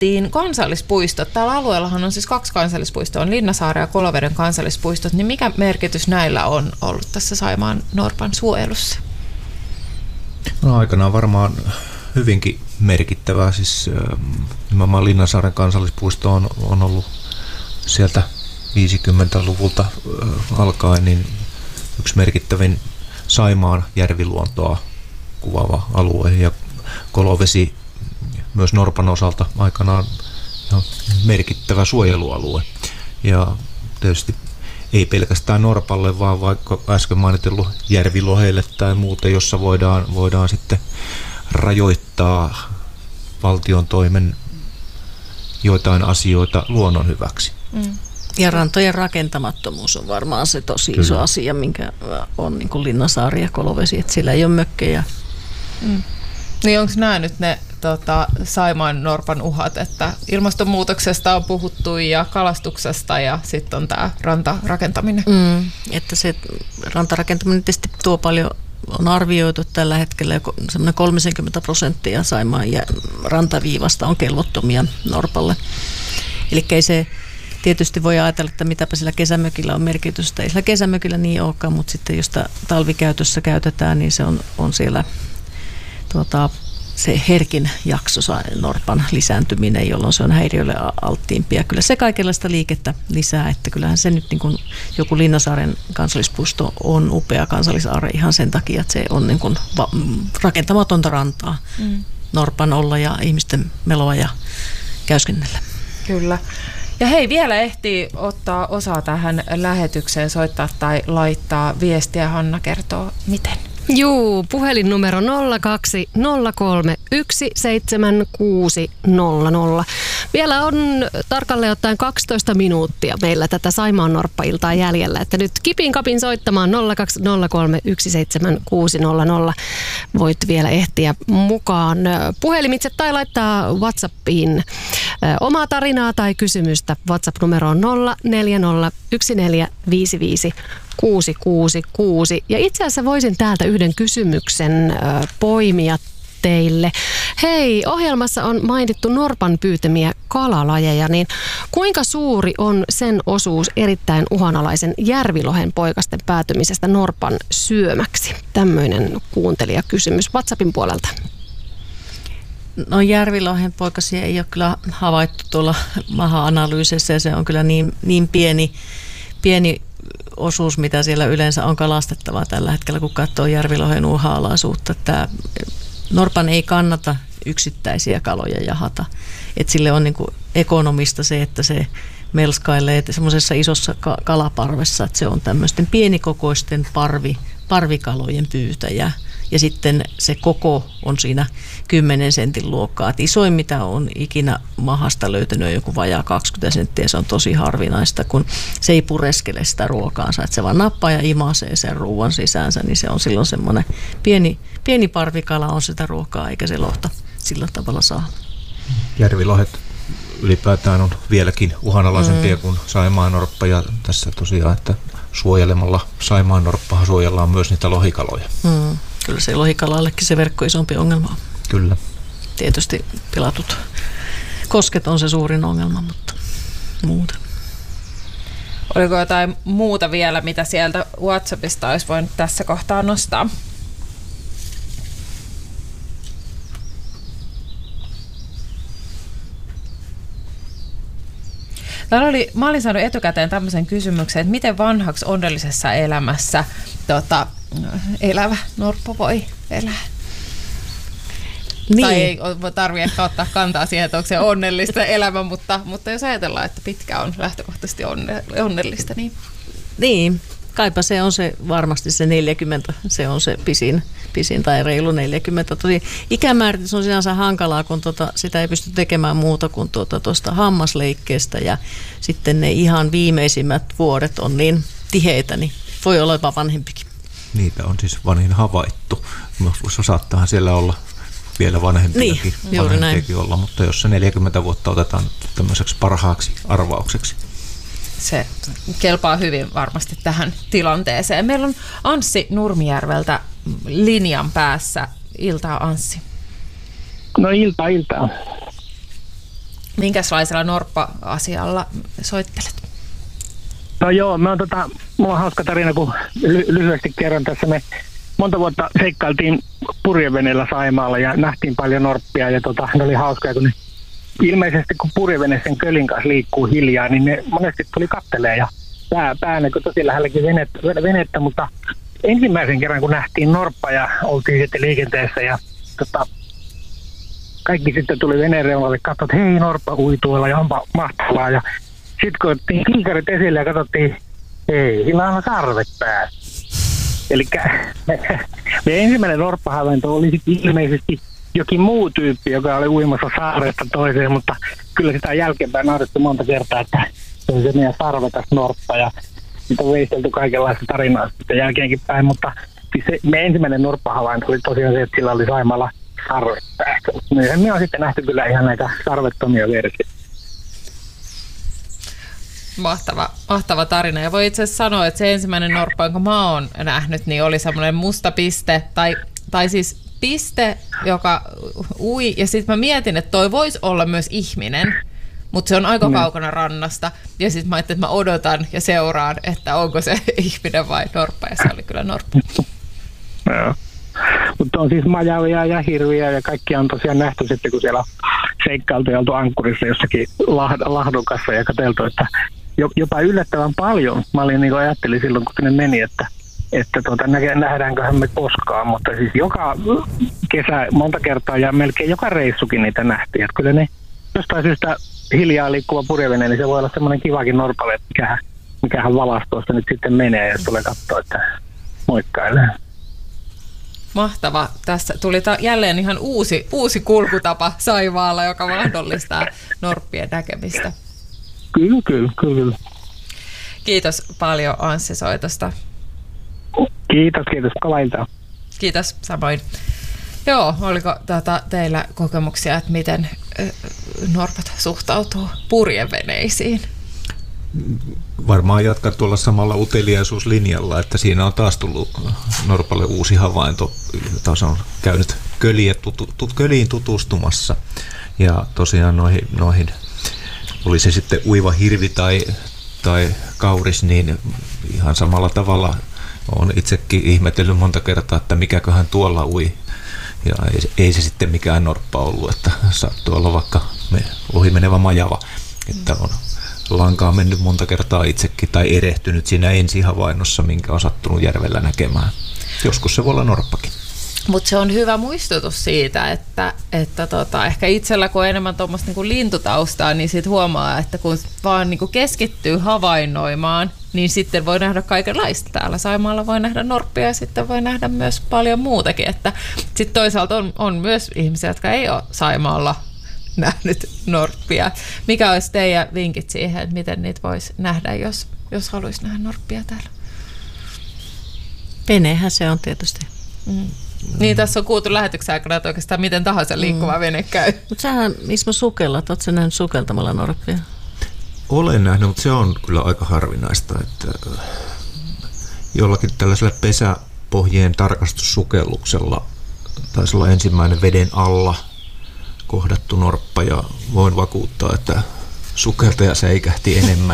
kansallispuistot. Täällä alueellahan on siis 2 kansallispuistoa, on Linnasaaren ja Koloveden kansallispuistot, niin mikä merkitys näillä on ollut tässä Saimaan norpan suojelussa? No aikanaan varmaan hyvinkin merkittävää, siis nimenomaan Linnasaaren kansallispuisto on ollut sieltä 50-luvulta alkaen niin yksi merkittävin Saimaan järviluontoa kuvaava alue, ja Kolovesi myös norpan osalta aikanaan merkittävä suojelualue. Ja tietysti ei pelkästään norpalle, vaan vaikka äsken mainitellut järviloheille tai muuten, jossa voidaan sitten rajoittaa valtion toimen joitain asioita luonnon hyväksi. Ja rantojen rakentamattomuus on varmaan se tosi iso asia, minkä on niin kuin Linnasaari ja Kolovesi, että sillä ei ole mökkejä. Niin onko nämä nyt ne Saimaan norpan uhat, että ilmastonmuutoksesta on puhuttu ja kalastuksesta ja sitten on tämä rantarakentaminen? Että se rantarakentaminen tietysti tuo paljon, on arvioitu tällä hetkellä semmoinen 30% Saimaan rantaviivasta on kelvottomia norpalle. Eli ei se tietysti voi ajatella, että mitäpä sillä kesämökillä on merkitystä. Ei sillä kesämökillä niin olekaan, mutta sitten jos talvikäytössä käytetään, niin se on siellä se herkin jakso, norpan lisääntyminen, jolloin se on häiriölle alttiimpia. Kyllä se kaikenlaista liikettä lisää, että kyllähän se nyt niin kuin joku Linnasaaren kansallispuisto on upea kansallisaarre ihan sen takia, että se on niin kuin rakentamatonta rantaa norpan olla ja ihmisten meloa ja käyskennellä. Kyllä. Ja hei, vielä ehtii ottaa osaa tähän lähetykseen, soittaa tai laittaa viestiä. Hanna kertoo, miten. Juu, puhelinnumero 0203 17600. Vielä on tarkalleen ottaen 12 minuuttia meillä tätä Saimaan norppailtaa jäljellä, että nyt kipin kapin soittamaan 0203 17600. Voit vielä ehtiä mukaan puhelimitse tai laittaa WhatsAppiin omaa tarinaa tai kysymystä. WhatsApp-numero on 0401455666. Ja itse asiassa voisin täältä yhden kysymyksen poimia teille. Hei, ohjelmassa on mainittu norpan pyytämiä kalalajeja, niin kuinka suuri on sen osuus erittäin uhanalaisen järvilohen poikasten päätymisestä norpan syömäksi? Tämmöinen kuuntelijakysymys WhatsAppin puolelta. No järvilohen poikasia ei ole kyllä havaittu tuolla maha-analyysissä ja se on kyllä niin pieni osuus, mitä siellä yleensä on kalastettavaa tällä hetkellä, kun katsoo järvilohen uhanalaisuutta. Tämä norpan ei kannata yksittäisiä kaloja jahata. Et sille on niinku ekonomista se, että se melskailee semmoisessa isossa kalaparvessa, että se on tämmöisten pienikokoisten parvikalojen pyytäjä. Ja sitten se koko on siinä 10 sentin luokkaa. Et isoin, mitä on ikinä mahasta löytänyt, on joku vajaa 20 senttiä. Se on tosi harvinaista, kun se ei pureskele sitä ruokaansa. Et se vaan nappaa ja imasee sen ruoan sisäänsä, niin se on silloin semmoinen pieni parvikala on sitä ruokaa, eikä se lohta sillä tavalla saa. Järvilohet ylipäätään on vieläkin uhanalaisempia kuin saimaannorppa, ja tässä tosiaan, että suojelemalla saimaannorppaa suojellaan myös niitä lohikaloja. Kyllä se lohikalallekin se verkko isompi ongelma on. Kyllä. Tietysti pilatut kosket on se suurin ongelma, mutta muuta. Oliko jotain muuta vielä, mitä sieltä WhatsAppista olisi voinut tässä kohtaa nostaa? Mä olin saanut etukäteen tämmöisen kysymyksen, että miten vanhaksi onnellisessa elämässä elävä norppa voi elää? Niin. Tai ei tarvitse ehkä ottaa kantaa siihen, että onko se onnellista elämä, mutta jos ajatellaan, että pitkä on lähtökohtaisesti onnellista, niin... Niin, kaipa se on se varmasti se 40, se on se pisin tai reilu 40. Tosi ikämääritys on sinänsä hankalaa, kun sitä ei pysty tekemään muuta kuin tuosta hammasleikkeestä ja sitten ne ihan viimeisimmät vuodet on niin tiheitä, niin voi olla jopa vanhempikin. Niitä on siis vanhin havaittu. Saattaahan siellä olla vielä vanhempiakin olla, mutta jos se 40 vuotta otetaan tämmöiseksi parhaaksi arvaukseksi. Se kelpaa hyvin varmasti tähän tilanteeseen. Meillä on Anssi Nurmijärveltä linjan päässä. Iltaa, Anssi. No iltaa. Minkälaisella norppa-asialla soittelet? No joo, mulla on hauska tarina, kun lyhyesti kerron tässä. Me monta vuotta seikkailtiin purjeveneellä Saimaalla ja nähtiin paljon norppia ja ne oli hauskaa, kun ne ilmeisesti kun purjevene sen kölin kanssa liikkuu hiljaa, niin ne monesti tuli kattelee ja päänäkö tosi lähelläkin venettä, mutta ensimmäisen kerran kun nähtiin norppa ja oltiin sitten liikenteessä ja kaikki sitten tuli veneen reunalle, katsoi, että hei, norppa ui tuolla ja onpa mahtavaa. Ja sitten kun otettiin kiikarit esille ja katsottiin, hei, sillä on sarvet päässä. Eli meidän ensimmäinen norppahavainto oli ilmeisesti jokin muu tyyppi, joka oli uimassa saaresta toiseen, mutta kyllä sitä jälkeenpäin naurettu monta kertaa, että se on se meidän sarvekas norppa ja sitä on veistelty kaikenlaista tarinaa sitten jälkeenkin päin, mutta siis se meidän ensimmäinen norppahavainto oli tosiaan se, että sillä oli Saimaalla sarvet päässä. Myöhemmin on sitten nähty kyllä ihan näitä sarvettomia versioita. Mahtava tarina. Ja voi itse asiassa sanoa, että se ensimmäinen norppa, jonka mä oon nähnyt, niin oli semmoinen musta piste, tai siis piste, joka ui. Ja sitten mä mietin, että toi voisi olla myös ihminen, mutta se on aika kaukana rannasta. Ja sitten mä ajattelin, että mä odotan ja seuraan, että onko se ihminen vai norppa. Ja se oli kyllä norppa. Joo. Mutta on siis majavia ja hirviä ja kaikkia on tosiaan nähty sitten, kun siellä on seikkailtu ja oltu ankkurissa jossakin lahdukassa ja katseltu, että jopa yllättävän paljon. Mä olin niin kuin ajattelin silloin, kun sinne meni, että nähdäänköhän me koskaan, mutta siis joka kesä monta kertaa ja melkein joka reissukin niitä nähtiin. Että kyllä ne jostain syystä hiljaa liikkuva purjevene, niin se voi olla semmoinen kivakin norpalle, että mikähän valastoista nyt sitten menee ja tulee katsoa, että moikkailee. Mahtava. Tässä tuli jälleen ihan uusi kulkutapa Saimaalla, joka mahdollistaa norppien näkemistä. Kyllä. Kiitos paljon Anssi soitosta. Kiitos. Kalailta. Kiitos, samoin. Joo, oliko teillä kokemuksia, että miten norpat suhtautuu purjeveneisiin? Varmaan jatkan tuolla samalla uteliaisuuslinjalla, että siinä on taas tullut norpalle uusi havainto, jota se on käynyt köliin tutustumassa. Ja tosiaan noihin oli se sitten uiva hirvi tai kauris, niin ihan samalla tavalla olen itsekin ihmetellyt monta kertaa, että mikäköhän tuolla ui. Ja ei se sitten mikään norppa ollut, että saattoi olla vaikka ohimenevä majava, että on lankaa mennyt monta kertaa itsekin tai erehtynyt siinä ensihavainnossa, minkä on sattunut järvellä näkemään. Joskus se voi olla norppakin. Mutta se on hyvä muistutus siitä, että ehkä itsellä kun on enemmän tuommoista niinku lintutaustaa, niin sit huomaa, että kun vaan niinku keskittyy havainnoimaan, niin sitten voi nähdä kaikenlaista. Täällä Saimaalla voi nähdä norppia ja sitten voi nähdä myös paljon muutakin. Sitten toisaalta on myös ihmisiä, jotka ei ole Saimaalla nähnyt norppia. Mikä olisi teidän vinkit siihen, että miten niitä voisi nähdä, jos haluaisi nähdä norppia täällä? Venehän se on tietysti. Niin, tässä on kuultu lähetyksen aikana, että oikeastaan miten tahansa liikkuva vene käy. Mutta sähän, Ismo, sukellat. Oletko sä nähnyt sukeltamalla norppia? Olen nähnyt, mutta se on kyllä aika harvinaista, että jollakin tällaisella pesäpohjien tarkastussukelluksella taisi olla ensimmäinen veden alla kohdattu norppa ja voin vakuuttaa, että sukeltaja säikähti enemmän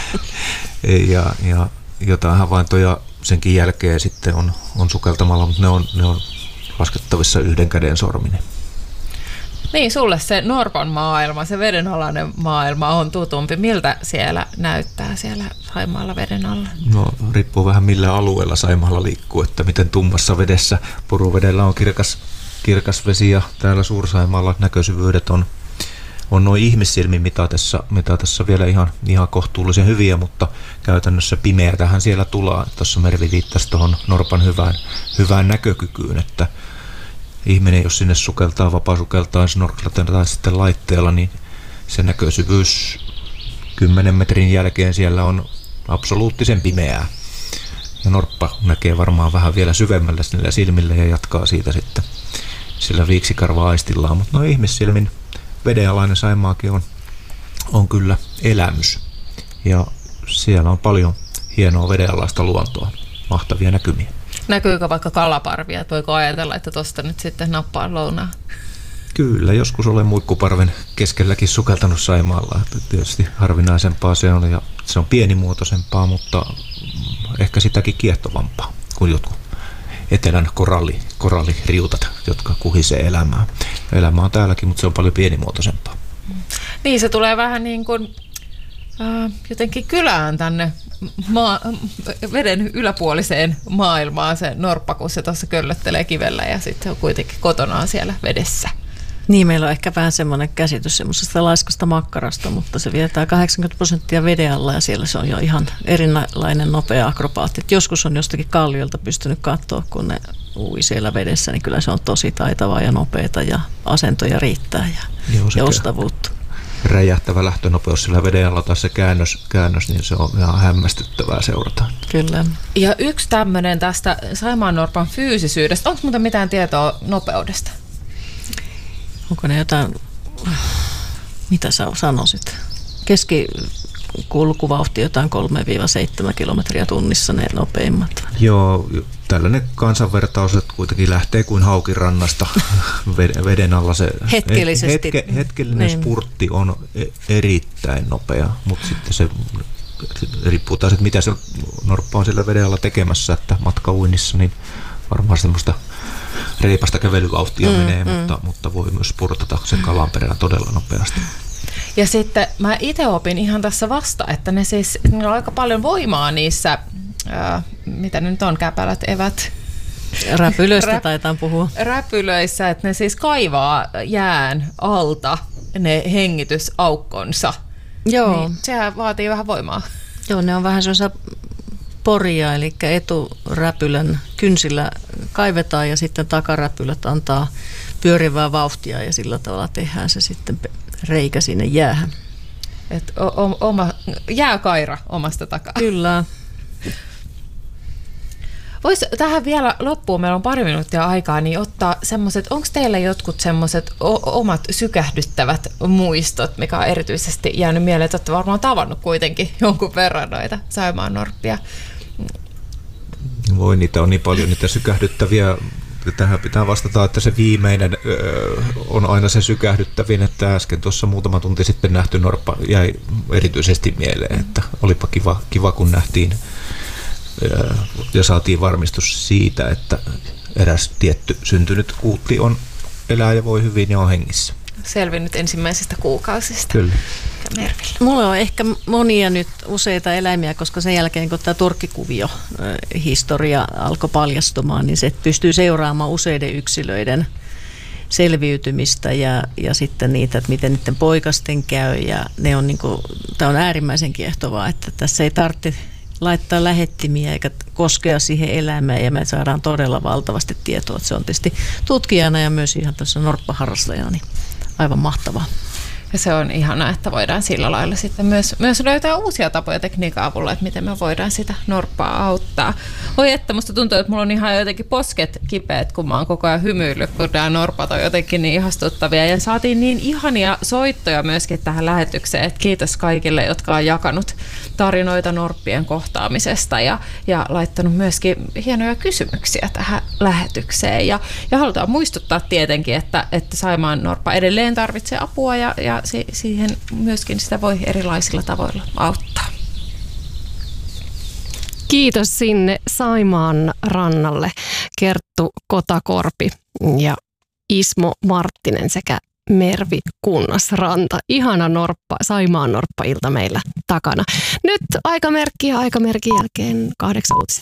ja jotain havaintoja senkin jälkeen sitten on sukeltamalla, mutta ne on laskettavissa yhden käden sorminen. Niin, sulle se norpan maailma, se vedenalainen maailma on tutumpi. Miltä siellä näyttää siellä Saimaalla veden alla? No, riippuu vähän millä alueella Saimaalla liikkuu, että miten tummassa vedessä. Puruvedellä on kirkas vesi ja täällä Suur-Saimaalla näkösyvyydet on noin ihmissilmin mitatessa vielä ihan kohtuullisen hyviä, mutta käytännössä pimeätähän siellä tulee. Tuossa Mervi viittasi tuohon norpan hyvään näkökykyyn, että ihminen, jos sinne sukeltaa, vapaasukeltaa snorklaten tai sitten laitteella, niin se näkösyvyys 10 metrin jälkeen siellä on absoluuttisen pimeää. Ja norppa näkee varmaan vähän vielä syvemmällä sillä silmillä ja jatkaa siitä sitten sillä viiksikarva-aistillaan, mutta noin ihmissilmin vedenalainen Saimaakin on kyllä elämys. Ja siellä on paljon hienoa vedenalaista luontoa, mahtavia näkymiä. Näkyykö vaikka kalaparvia? Voiko ajatella, että tuosta nyt sitten nappaa lounaa? Kyllä, joskus olen muikkuparven keskelläkin sukeltanut Saimaalla. Tietysti harvinaisempaa se on ja se on pienimuotoisempaa, mutta ehkä sitäkin kiehtovampaa kuin jotkut etelän koralliriutat, jotka kuhisee elämää. Elämä on täälläkin, mutta se on paljon pienimuotoisempaa. Niin, se tulee vähän niin kuin jotenkin kylään tänne veden yläpuoliseen maailmaan se norppa, kun se tuossa köllöttelee kivellä ja sitten se on kuitenkin kotonaan siellä vedessä. Niin, meillä on ehkä vähän semmoinen käsitys semmoisesta laiskasta makkarasta, mutta se vietää 80% veden alla ja siellä se on jo ihan erilainen nopea akrobaatti. Et joskus on jostakin kalliolta pystynyt katsoa, kun ne ui siellä vedessä, niin kyllä se on tosi taitavaa ja nopeata ja asentoja riittää ja ostavuutta. Räjähtävä lähtönopeus sillä veden alla tai se käännös, niin se on ihan hämmästyttävää seurata. Kyllä. Ja yksi tämmöinen tästä saimaannorpan fyysisyydestä, onko muuta mitään tietoa nopeudesta? Onko ne jotain, mitä sä sanoisit? Keskikulkuvauhti jotain 3-7 kilometriä tunnissa ne nopeimmat. Joo, tällainen kansanvertaus, että kuitenkin lähtee kuin haukirannasta veden alla. Se hetkellisesti. Hetkellinen spurtti on erittäin nopea, mutta sitten se riippuu taas, että mitä se norppa on siellä veden alla tekemässä, että matkauinnissa, niin varmaan semmoista reipasta kävelyvauhtia menee, mutta voi myös spurtata sen kalan perään todella nopeasti. Ja sitten mä itse opin ihan tässä vasta, että niillä on aika paljon voimaa niissä, mitä ne nyt on, käpälät, evät. Räpylöistä taitaan puhua. Räpylöissä, että ne siis kaivaa jään alta ne hengitysaukkonsa. Joo. Niin, sehän vaatii vähän voimaa. Joo, ne on vähän sellaisia poria, eli eturäpylän kynsillä kaivetaan ja sitten takaräpylät antaa pyörivää vauhtia ja sillä tavalla tehdään se sitten reikä sinne jäähän. Et oma jääkaira omasta takaa. Kyllä. Voisi tähän vielä loppuun, meillä on pari minuuttia aikaa, niin ottaa semmoiset, onko teillä jotkut semmoiset omat sykähdyttävät muistot, mikä on erityisesti jäänyt mieleen, että olette varmaan tavannut kuitenkin jonkun verran noita saimaannorppia. Voi, niitä on niin paljon, niitä sykähdyttäviä. Tähän pitää vastata, että se viimeinen on aina se sykähdyttävin, että äsken tuossa muutama tunti sitten nähty norppa jäi erityisesti mieleen, että olipa kiva kun nähtiin ja saatiin varmistus siitä, että eräs tietty syntynyt kuutti elää ja voi hyvin ja on hengissä. Selvinnyt ensimmäisistä kuukausista. Kyllä. Merville. Mulla on ehkä monia nyt useita eläimiä, koska sen jälkeen kun tämä turkkikuvio historia alkoi paljastumaan, niin se pystyy seuraamaan useiden yksilöiden selviytymistä ja sitten niitä, että miten niiden poikasten käy. Ja ne on tämä on äärimmäisen kiehtovaa, että tässä ei tarvitse laittaa lähettimiä eikä koskea siihen elämään ja me saadaan todella valtavasti tietoa. Että se on tietysti tutkijana ja myös ihan tässä norppaharrastajana niin aivan mahtavaa. Ja se on ihanaa, että voidaan sillä lailla sitten myös löytää uusia tapoja tekniikan avulla, että miten me voidaan sitä norppaa auttaa. Oi, että musta tuntuu, että mulla on ihan jotenkin posket kipeät, kun mä oon koko ajan hymyillyt, kun nämä norpat on jotenkin niin ihastuttavia. Ja saatiin niin ihania soittoja myöskin tähän lähetykseen, että kiitos kaikille, jotka on jakanut tarinoita norppien kohtaamisesta ja laittanut myöskin hienoja kysymyksiä tähän lähetykseen. Ja halutaan muistuttaa tietenkin, että Saimaan norppa edelleen tarvitsee apua ja siihen myöskin sitä voi erilaisilla tavoilla auttaa. Kiitos sinne Saimaan rannalle Kerttu Kotakorpi ja Ismo Marttinen sekä Mervi Kunnasranta. Ihana Saimaan norppa-ilta meillä takana. Nyt aikamerkki ja aikamerkin jälkeen 8 uutiset.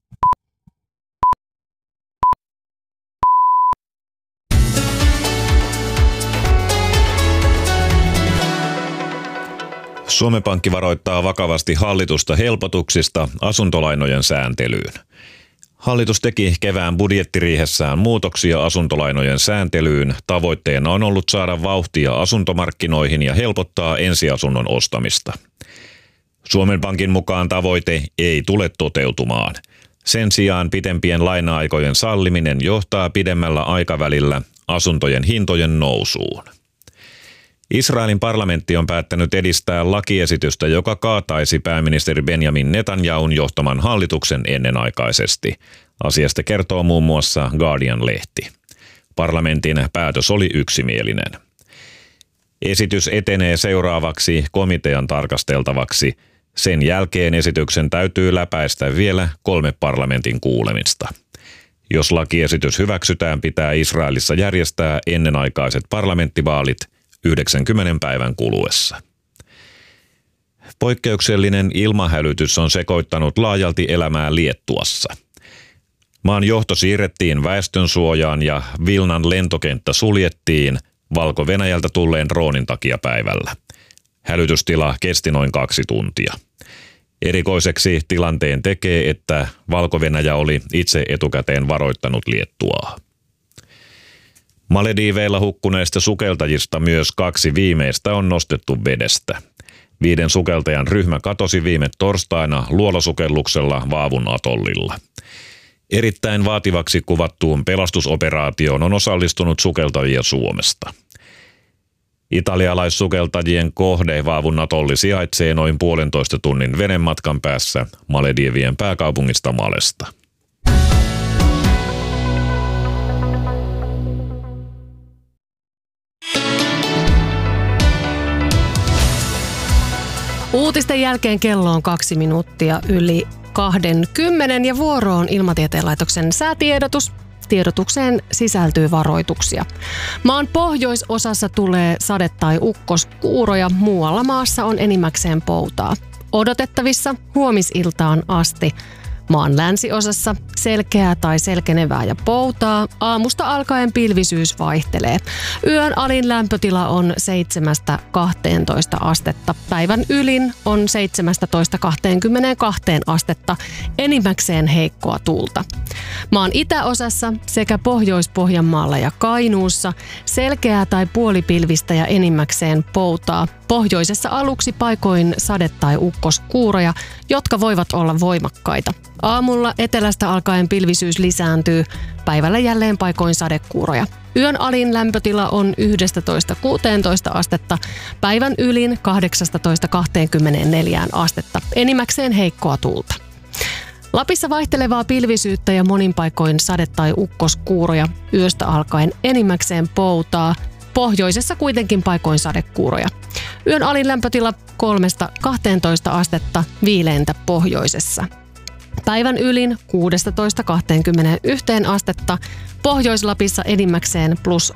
Suomen Pankki varoittaa vakavasti hallitusta helpotuksista asuntolainojen sääntelyyn. Hallitus teki kevään budjettiriihessään muutoksia asuntolainojen sääntelyyn. Tavoitteena on ollut saada vauhtia asuntomarkkinoihin ja helpottaa ensiasunnon ostamista. Suomen Pankin mukaan tavoite ei tule toteutumaan. Sen sijaan pitempien laina-aikojen salliminen johtaa pidemmällä aikavälillä asuntojen hintojen nousuun. Israelin parlamentti on päättänyt edistää lakiesitystä, joka kaataisi pääministeri Benjamin Netanyahun johtaman hallituksen ennenaikaisesti. Asiasta kertoo muun muassa Guardian-lehti. Parlamentin päätös oli yksimielinen. Esitys etenee seuraavaksi komitean tarkasteltavaksi. Sen jälkeen esityksen täytyy läpäistä vielä 3 parlamentin kuulemista. Jos lakiesitys hyväksytään, pitää Israelissa järjestää ennenaikaiset parlamenttivaalit 90 päivän kuluessa. Poikkeuksellinen ilmahälytys on sekoittanut laajalti elämää Liettuassa. Maan johto siirrettiin väestönsuojaan ja Vilnan lentokenttä suljettiin Valko-Venäjältä tulleen droonin takia päivällä. Hälytystila kesti noin 2 tuntia. Erikoiseksi tilanteen tekee, että Valko-Venäjä oli itse etukäteen varoittanut Liettuaa. Malediiveilla hukkuneista sukeltajista myös 2 viimeistä on nostettu vedestä. 5 sukeltajan ryhmä katosi viime torstaina luolasukelluksella Vaavun atollilla. Erittäin vaativaksi kuvattuun pelastusoperaatioon on osallistunut sukeltajia Suomesta. Italialaissukeltajien kohde Vaavun atolli sijaitsee noin 1,5 tunnin venematkan päässä Malediivien pääkaupungista Malesta. Uutisten jälkeen kello on 2 minuuttia yli 20 ja vuoroon Ilmatieteen laitoksen säätiedotus. Tiedotukseen sisältyy varoituksia. Maan pohjoisosassa tulee sade- tai ukkoskuuroja, muualla maassa on enimmäkseen poutaa. Odotettavissa huomisiltaan asti. Maan länsiosassa selkeää tai selkenevää ja poutaa. Aamusta alkaen pilvisyys vaihtelee. Yön alin lämpötila on 7-12 astetta. Päivän ylin on 17-22 astetta. Enimmäkseen heikkoa tuulta. Maan itäosassa sekä Pohjois-Pohjanmaalla ja Kainuussa selkeää tai puolipilvistä ja enimmäkseen poutaa. Pohjoisessa aluksi paikoin sade- tai ukkoskuuroja, jotka voivat olla voimakkaita. Aamulla etelästä alkaen pilvisyys lisääntyy, päivällä jälleen paikoin sadekuuroja. Yön alin lämpötila on 11-16 astetta, päivän ylin 18-24 astetta, enimmäkseen heikkoa tuulta. Lapissa vaihtelevaa pilvisyyttä ja monin paikoin sade- tai ukkoskuuroja, yöstä alkaen enimmäkseen poutaa, pohjoisessa kuitenkin paikoin sadekuuroja. Yön alin lämpötila 3-12 astetta, viileintä pohjoisessa. Päivän ylin 16-21 astetta, Pohjois-Lapissa enimmäkseen plus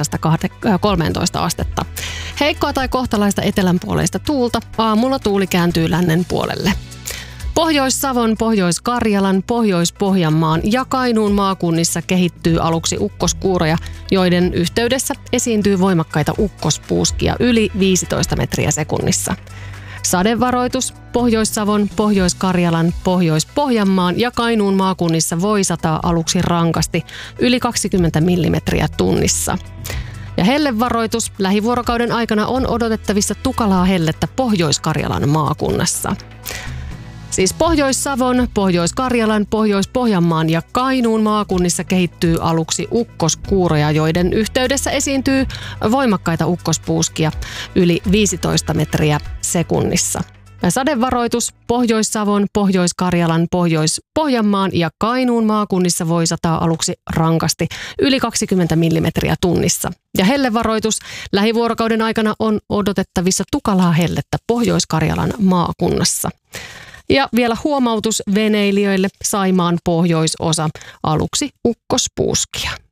8-13 astetta. Heikkoa tai kohtalaista etelänpuoleista tuulta, aamulla tuuli kääntyy lännen puolelle. Pohjois-Savon, Pohjois-Karjalan, Pohjois-Pohjanmaan ja Kainuun maakunnissa kehittyy aluksi ukkoskuuroja, joiden yhteydessä esiintyy voimakkaita ukkospuuskia yli 15 metriä sekunnissa. Sadevaroitus Pohjois-Savon, Pohjois-Karjalan, Pohjois-Pohjanmaan ja Kainuun maakunnissa voi sataa aluksi rankasti yli 20 millimetriä tunnissa. Ja hellevaroitus lähivuorokauden aikana on odotettavissa tukalaa hellettä Pohjois-Karjalan maakunnassa. Siis Pohjois-Savon, Pohjois-Karjalan, Pohjois-Pohjanmaan ja Kainuun maakunnissa kehittyy aluksi ukkoskuuroja, joiden yhteydessä esiintyy voimakkaita ukkospuuskia yli 15 metriä sekunnissa. Ja sadevaroitus Pohjois-Savon, Pohjois-Karjalan, Pohjois-Pohjanmaan ja Kainuun maakunnissa voi sataa aluksi rankasti yli 20 millimetriä tunnissa. Ja hellevaroitus lähivuorokauden aikana on odotettavissa tukalaa hellettä Pohjois-Karjalan maakunnassa. Ja vielä huomautus veneilijöille: Saimaan pohjoisosa, aluksi ukkospuuskia.